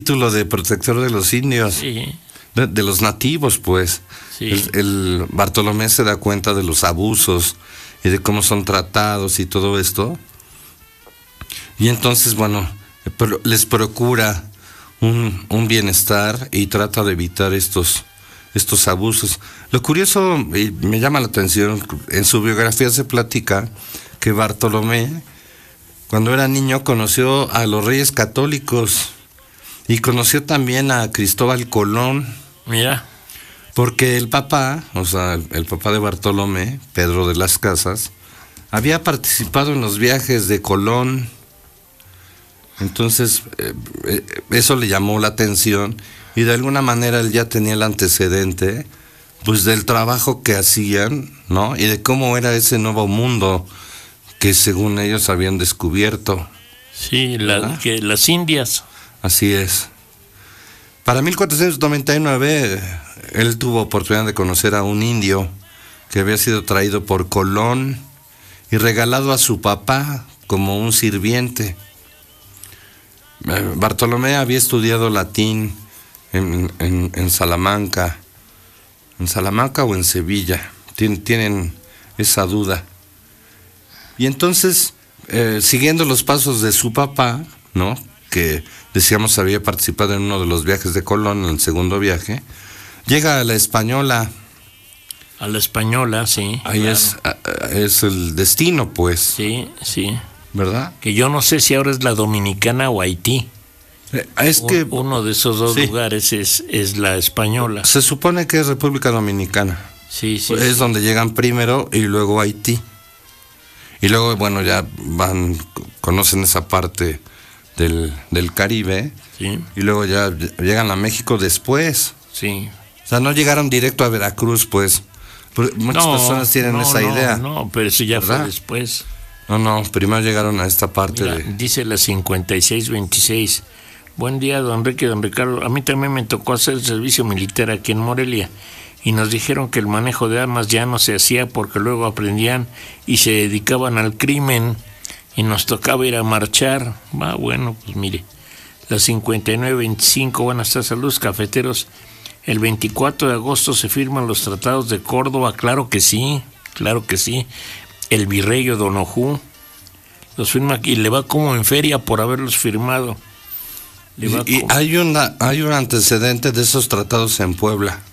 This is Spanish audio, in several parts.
título de protector de los indios, Sí, de los nativos, pues. sí. El Bartolomé se da cuenta de los abusos y de cómo son tratados y todo esto. Y entonces, bueno, les procura un bienestar y trata de evitar estos abusos. Lo curioso, y me llama la atención, en su biografía se platica que Bartolomé, cuando era niño, conoció a los reyes católicos y conoció también a Cristóbal Colón. Mira. Porque el papá, o sea, el papá de Bartolomé, Pedro de las Casas, había participado en los viajes de Colón. Entonces, eso le llamó la atención y de alguna manera él ya tenía el antecedente, pues del trabajo que hacían, ¿no? Y de cómo era ese nuevo mundo que según ellos habían descubierto. Sí, las Indias. Así es. Para 1499, él tuvo oportunidad de conocer a un indio que había sido traído por Colón y regalado a su papá como un sirviente. Bartolomé había estudiado latín en Salamanca. ¿En Salamanca o en Sevilla? Tienen esa duda. Y entonces, siguiendo los pasos de su papá, ¿no?, que decíamos había participado en uno de los viajes de Colón, en el segundo viaje, llega a la Española. A la Española, sí. Ahí claro. Es el destino, pues. Sí, sí. ¿Verdad? Que yo no sé si ahora es la Dominicana o Haití. Es que uno de esos dos lugares es la Española. Se supone que es República Dominicana. Sí, sí. Es donde llegan primero y luego Haití. Y luego, bueno, ya conocen esa parte del Caribe. Sí. Y luego ya llegan a México después. Sí. O sea, no llegaron directo a Veracruz, pues. Muchas personas tienen esa idea. No, pero eso ya ¿verdad? fue después. No, primero llegaron a esta parte. Mira, dice la 5626. Buen día, don Enrique, don Ricardo. A mí también me tocó hacer el servicio militar aquí en Morelia y nos dijeron que el manejo de armas ya no se hacía porque luego aprendían y se dedicaban al crimen y nos tocaba ir a marchar. Bueno, pues mire, la 5925, buenas tardes, saludos cafeteros. El 24 de agosto se firman los tratados de Córdoba, claro que sí. El virrey O'Donoghue los firma y le va como en feria por haberlos firmado. Y hay un antecedente de esos tratados en Puebla.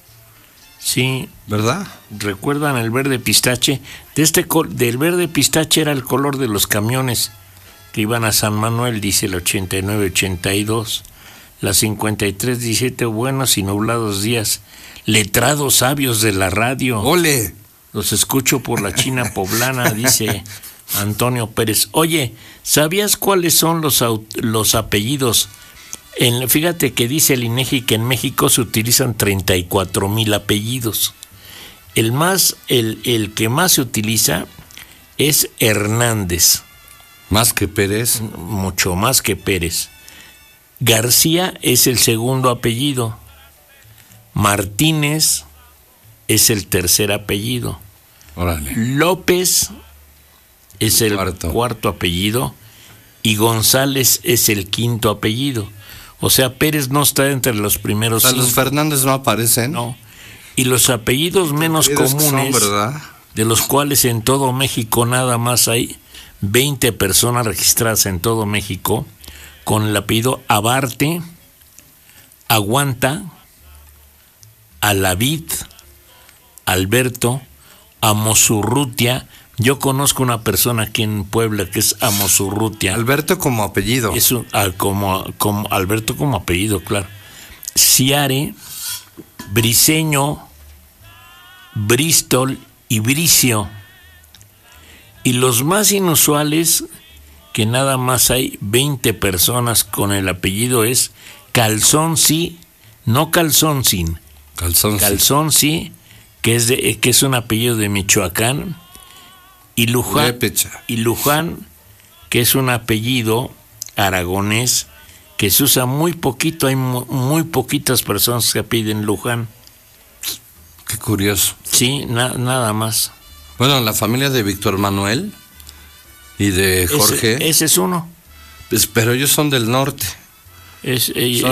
Sí. ¿Verdad? ¿Recuerdan el verde pistache? Del verde pistache era el color de los camiones que iban a San Manuel, dice el 8982. La 5317, buenos y nublados días. Letrados sabios de la radio. ¡Ole! Los escucho por la China poblana, dice Antonio Pérez. Oye, ¿sabías cuáles son los apellidos? Fíjate que dice el INEGI que en México se utilizan 34,000 apellidos. El que más se utiliza es Hernández. ¿Más que Pérez? Mucho más que Pérez. García es el segundo apellido. Martínez es el tercer apellido. Órale. López es el cuarto apellido y González es el quinto apellido. O sea, Pérez no está entre los primeros 5. Los Fernández no aparecen. No. Y los apellidos menos comunes, ¿verdad? de los cuales en todo México nada más hay 20 personas registradas en todo México, con el apellido Abarte, Aguanta, Alavid, Alberto, Amosurrutia. Yo conozco una persona aquí en Puebla que es Amosurrutia. Alberto como apellido. Es como Alberto como apellido, claro. Ciare, Briceño, Bristol y Bricio. Y los más inusuales, que nada más hay 20 personas con el apellido, es Calzonci, no Calzoncin. Calzonci, que es un apellido de Michoacán. Y Luján, que es un apellido aragonés que se usa muy poquito, hay muy poquitas personas que piden Luján. Qué curioso. Sí, nada más. Bueno, la familia de Víctor Manuel y de Jorge. Ese es uno. Pero ellos son del norte. Son